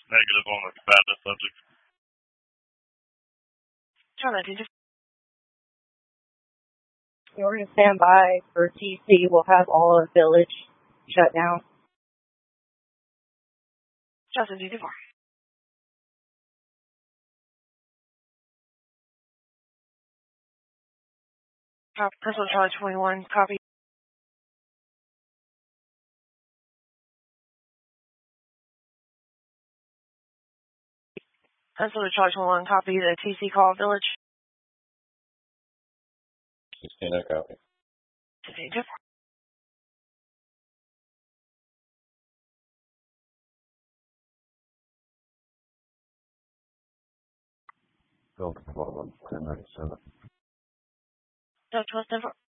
Negative on the combatant subject. Charlie, did you? We're going to stand by for TC. We'll have all of Village shut down. Justin, did you? Pencil Charlie 21, copy. Pencil Charlie 21, copy the TC call Village. 16, I copy. Did you? Delta 12, 1097. Delta 12,